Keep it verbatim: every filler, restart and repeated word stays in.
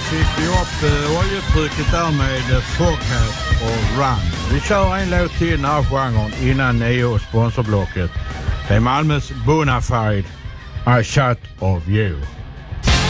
fick vi upp uh, oljetrycket där med uh, Foghat och Run. Vi kör en låt till den här genren innan nio sponsorblocket. Det är Malmös Bonafide, I Shot of You.